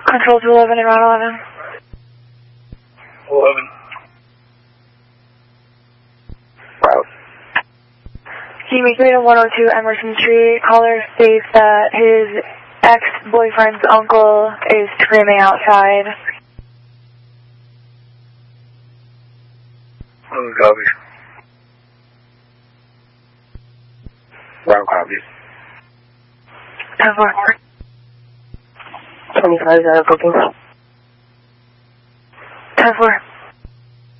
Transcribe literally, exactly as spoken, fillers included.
Control to eleven and Route eleven. eleven. Route. Team three to one oh two Emerson Street. Caller states that his ex-boyfriend's uncle is screaming outside. Oh, copy. Route copy. ten four. twenty-five, zero, booking. ten four.